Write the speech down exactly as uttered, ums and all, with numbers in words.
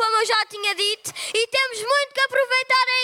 como eu já tinha dito, e temos muito que aproveitar